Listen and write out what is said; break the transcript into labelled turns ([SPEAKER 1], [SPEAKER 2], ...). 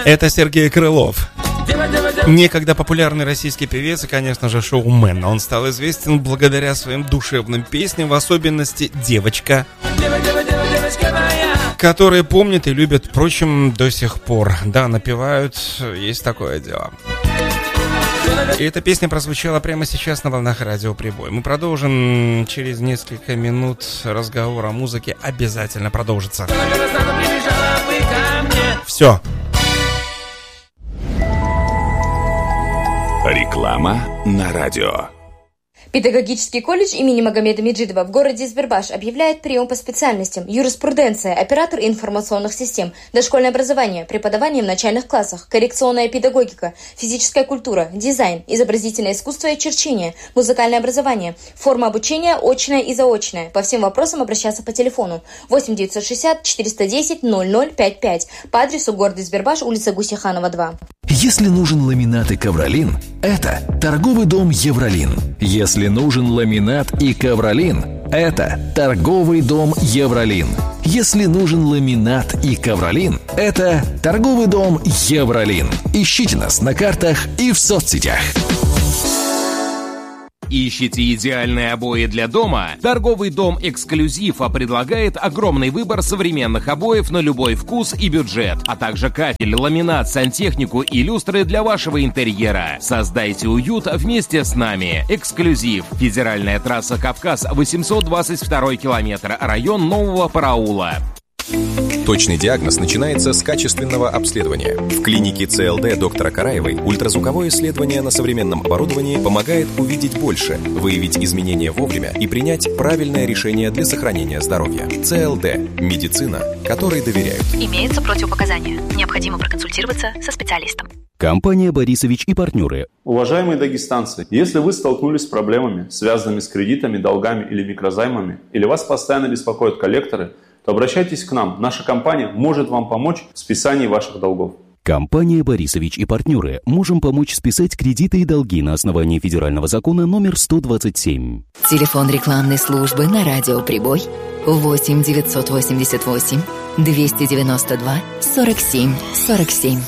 [SPEAKER 1] Это Сергей Крылов. Некогда популярный российский певец и, конечно же, шоумен. Он стал известен благодаря своим душевным песням, в особенности «Девочка», которые помнят и любят, впрочем, до сих пор. Да, напевают, есть такое дело. И эта песня прозвучала прямо сейчас на волнах радио Прибой. Мы продолжим через несколько минут. Разговор о музыке обязательно продолжится. Все.
[SPEAKER 2] Реклама на радио.
[SPEAKER 3] Педагогический колледж имени Магомеда Меджидова в городе Избербаш объявляет прием по специальностям: юриспруденция, оператор информационных систем, дошкольное образование, преподавание в начальных классах, коррекционная педагогика, физическая культура, дизайн, изобразительное искусство и черчение, музыкальное образование, форма обучения очная и заочная. По всем вопросам обращаться по телефону 8 960 410 0055 по адресу города Избербаш, улица Гусейханова, 2.
[SPEAKER 4] Если нужен ламинат и ковролин, это торговый дом «Евролин». Если нужен ламинат и ковролин, это торговый дом «Евролин». Если нужен ламинат и ковролин, это торговый дом «Евролин». Ищите нас на картах и в соцсетях.
[SPEAKER 5] Ищите идеальные обои для дома? Торговый дом «Эксклюзив» предлагает огромный выбор современных обоев на любой вкус и бюджет, а также кафель, ламинат, сантехнику и люстры для вашего интерьера. Создайте уют вместе с нами. «Эксклюзив». Федеральная трасса «Кавказ», 822 километр, район Нового Параула.
[SPEAKER 6] Точный диагноз начинается с качественного обследования. В клинике ЦЛД доктора Караевой ультразвуковое исследование на современном оборудовании помогает увидеть больше, выявить изменения вовремя и принять правильное решение для сохранения здоровья. ЦЛД – медицина, которой доверяют.
[SPEAKER 7] Имеются противопоказания. Необходимо проконсультироваться со специалистом.
[SPEAKER 8] Компания «Борисович и партнеры».
[SPEAKER 9] Уважаемые дагестанцы, если вы столкнулись с проблемами, связанными с кредитами, долгами или микрозаймами, или вас постоянно беспокоят коллекторы, то обращайтесь к нам. Наша компания может вам помочь в списании ваших долгов.
[SPEAKER 8] Компания «Борисович и партнеры». Можем помочь списать кредиты и долги на основании федерального закона номер 127.
[SPEAKER 10] Телефон рекламной службы на радио Прибой 8 988 292 47 47.